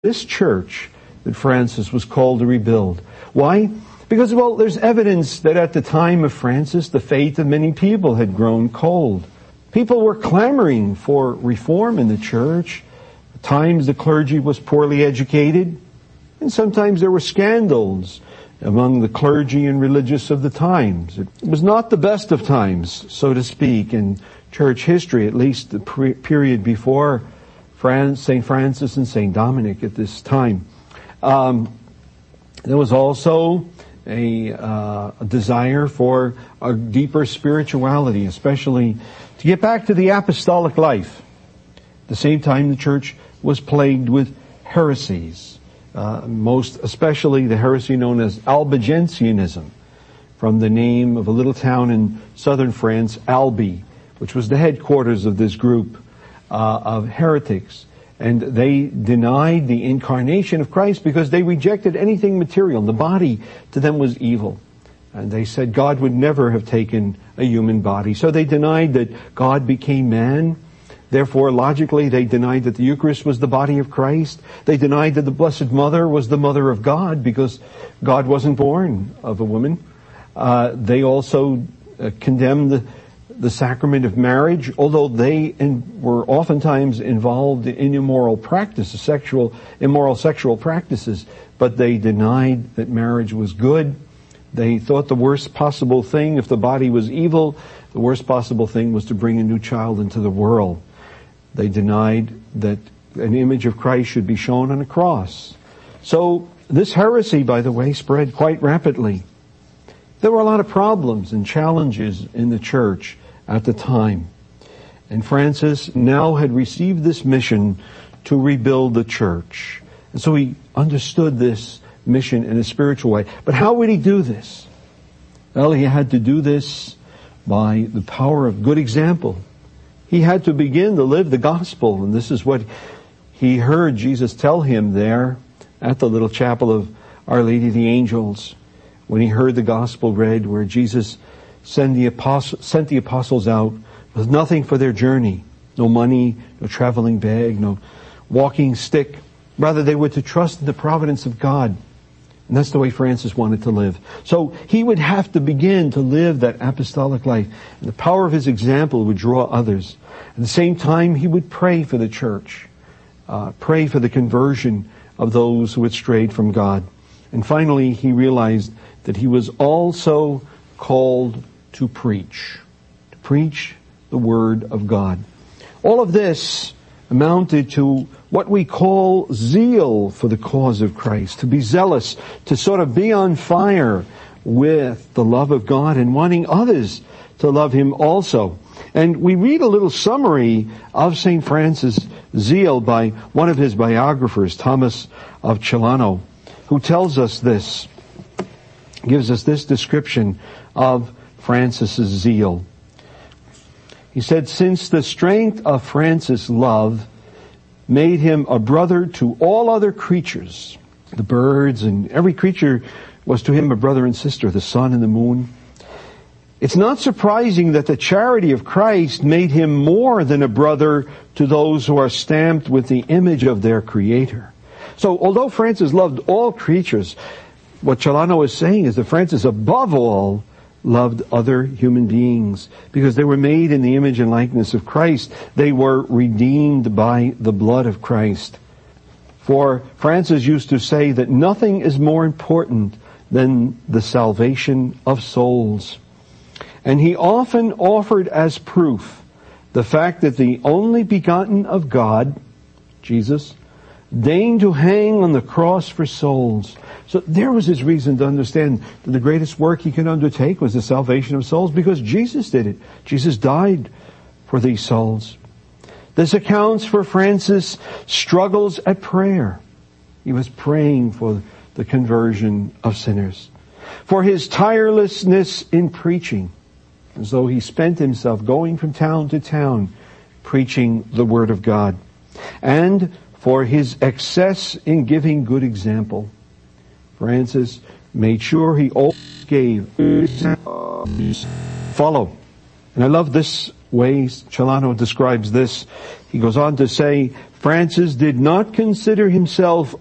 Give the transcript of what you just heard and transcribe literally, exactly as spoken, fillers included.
this church that Francis was called to rebuild. Why? Because, well, there's evidence that at the time of Francis, the faith of many people had grown cold. People were clamoring for reform in the church. At times the clergy was poorly educated, and sometimes there were scandals among the clergy and religious of the times. It was not the best of times, so to speak, in church history, at least the pre- period before Saint Francis and Saint Dominic at this time. Um, there was also a, uh, a desire for a deeper spirituality, especially to get back to the apostolic life. At the same time, the church was plagued with heresies, uh, most especially the heresy known as Albigensianism, from the name of a little town in southern France, Albi, which was the headquarters of this group uh, of heretics. And they denied the incarnation of Christ because they rejected anything material. The body to them was evil. And they said God would never have taken a human body. So they denied that God became man. Therefore, logically, they denied that the Eucharist was the body of Christ. They denied that the Blessed Mother was the mother of God because God wasn't born of a woman. Uh, they also uh, condemned the the sacrament of marriage, although they in, were oftentimes involved in immoral practices, sexual, immoral sexual practices, but they denied that marriage was good. They thought the worst possible thing, if the body was evil, the worst possible thing was to bring a new child into the world. They denied that an image of Christ should be shown on a cross. So this heresy, by the way, spread quite rapidly. There were a lot of problems and challenges in the church at the time. And Francis now had received this mission to rebuild the church. And so he understood this mission in a spiritual way. But how would he do this? Well, he had to do this by the power of good example. He had to begin to live the gospel. And this is what he heard Jesus tell him there at the little chapel of Our Lady of the Angels, when he heard the gospel read, where Jesus Send the apostles, sent the apostles out with nothing for their journey. No money, no traveling bag, no walking stick. Rather, they were to trust in the providence of God. And that's the way Francis wanted to live. So he would have to begin to live that apostolic life. And the power of his example would draw others. At the same time, he would pray for the church. Uh, pray for the conversion of those who had strayed from God. And finally, he realized that he was also called to preach, to preach the Word of God. All of this amounted to what we call zeal for the cause of Christ, to be zealous, to sort of be on fire with the love of God and wanting others to love Him also. And we read a little summary of Saint Francis' zeal by one of his biographers, Thomas of Celano, who tells us this, gives us this description of Francis' zeal. He said, since the strength of Francis' love made him a brother to all other creatures, the birds and every creature was to him a brother and sister, the sun and the moon. It's not surprising that the charity of Christ made him more than a brother to those who are stamped with the image of their Creator. So although Francis loved all creatures, what Celano is saying is that Francis above all loved other human beings because they were made in the image and likeness of Christ. They were redeemed by the blood of Christ. For Francis used to say that nothing is more important than the salvation of souls. And he often offered as proof the fact that the only begotten of God, Jesus, deigned to hang on the cross for souls. So there was his reason to understand that the greatest work he could undertake was the salvation of souls because Jesus did it. Jesus died for these souls. This accounts for Francis' struggles at prayer. He was praying for the conversion of sinners. For his tirelessness in preaching, as though he spent himself going from town to town preaching the Word of God. And for his excess in giving good example. Francis made sure he always gave follow. And I love this way Celano describes this. He goes on to say, Francis did not consider himself